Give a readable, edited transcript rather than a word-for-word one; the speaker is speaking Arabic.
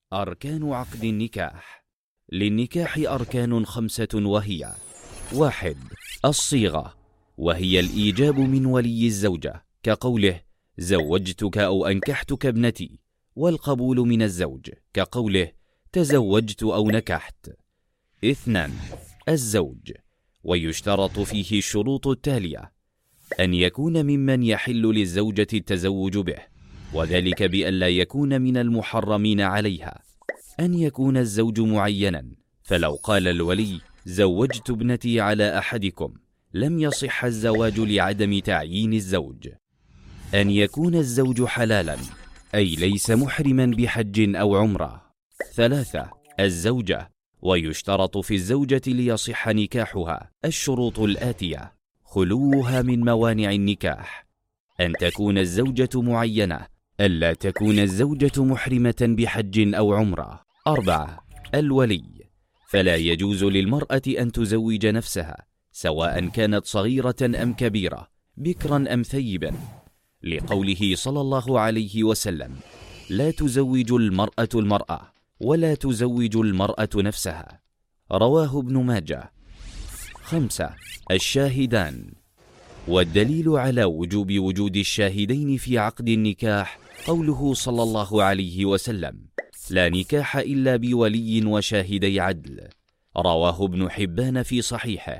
أركان عقد النكاح. للنكاح أركان 5 وهي: 1. الصيغة، وهي الإيجاب من ولي الزوجة كقوله زوجتك أو أنكحتك ابنتي، والقبول من الزوج كقوله تزوجت أو نكحت. 2. الزوج، ويشترط فيه الشروط التالية: أن يكون ممن يحل للزوجة التزوج به، وذلك بألا يكون من المحرمين عليها. أن يكون الزوج معينا، فلو قال الولي زوجت ابنتي على أحدكم لم يصح الزواج لعدم تعيين الزوج. أن يكون الزوج حلالا، أي ليس محرما بحج أو عمرة. 3. الزوجة، ويشترط في الزوجة ليصح نكاحها الشروط الآتية: خلوها من موانع النكاح، أن تكون الزوجة معينة، ألا تكون الزوجة محرمة بحج أو عمرة. 4. الولي، فلا يجوز للمرأة أن تزوج نفسها سواء كانت صغيرة أم كبيرة، بكرا أم ثيبا، لقوله صلى الله عليه وسلم: لا تزوج المرأة المرأة ولا تزوج المرأة نفسها، رواه ابن ماجه. 5. الشاهدان، والدليل على وجود الشاهدين في عقد النكاح قوله صلى الله عليه وسلم: لا نكاح إلا بولي وشاهدي عدل، رواه ابن حبان في صحيحه.